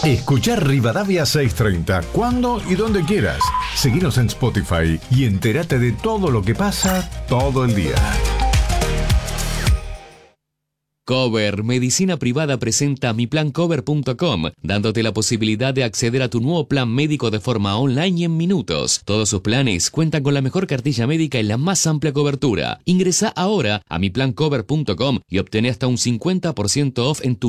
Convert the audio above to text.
Escuchar Rivadavia 630 cuando y donde quieras. Seguinos en Spotify y entérate de todo lo que pasa todo el día. Cover Medicina Privada presenta miplancover.com, dándote la posibilidad de acceder a tu nuevo plan médico de forma online y en minutos. Todos sus planes cuentan con la mejor cartilla médica y la más amplia cobertura. Ingresa ahora a miplancover.com y obtén hasta un 50% off en tu